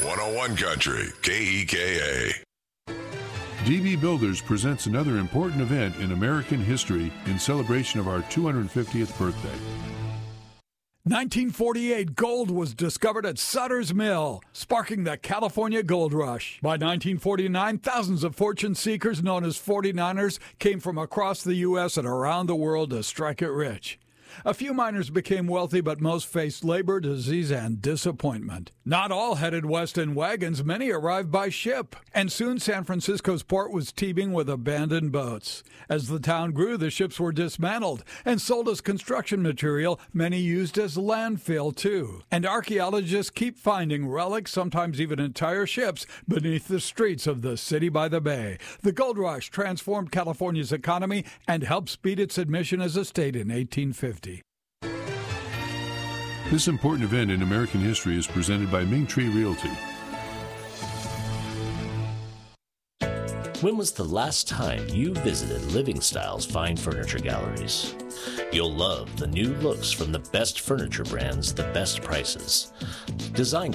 101 Country, KEKA. DB Builders presents another important event in American history in celebration of our 250th birthday. 1948, gold was discovered at Sutter's Mill, sparking the California Gold Rush. By 1949, thousands of fortune seekers known as 49ers came from across the U.S. and around the world to strike it rich. A few miners became wealthy, but most faced labor, disease, and disappointment. Not all headed west in wagons. Many arrived by ship. And soon San Francisco's port was teeming with abandoned boats. As the town grew, the ships were dismantled and sold as construction material, many used as landfill, too. And archaeologists keep finding relics, sometimes even entire ships, beneath the streets of the city by the bay. The gold rush transformed California's economy and helped speed its admission as a state in 1850. This important event in American history is presented by Ming Tree Realty. When was the last time you visited Living Style's fine furniture galleries? You'll love the new looks from the best furniture brands, the best prices. Designed